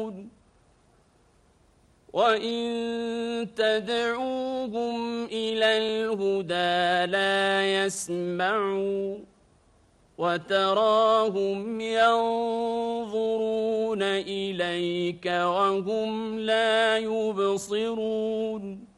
وَإِن تَدْعُوهُمْ إِلَى الْهُدَىٰ لَا يَسْمَعُوا وَتَرَاهُمْ يَنظُرُونَ إِلَيْكَ وَهُمْ لَا يُبْصِرُونَ